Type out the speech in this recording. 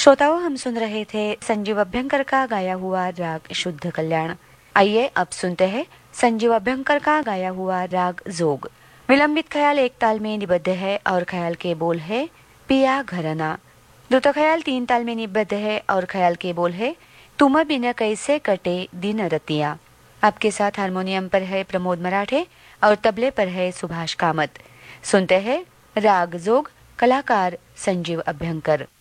श्रोताओं, हम सुन रहे थे संजीव अभ्यंकर का गाया हुआ राग शुद्ध कल्याण। आइए अब सुनते हैं संजीव अभ्यंकर का गाया हुआ राग जोग। विलंबित ख्याल एक ताल में निबद्ध है और ख्याल के बोल है पिया घरना। द्रुत ख्याल 3 ताल में निबद्ध है और ख्याल के बोल है तुम बिन कैसे कटे दिन रतिया। आपके साथ हारमोनियम पर है प्रमोद मराठे और तबले पर है सुभाष कामत। सुनते हैं राग जोग, कलाकार संजीव अभ्यंकर।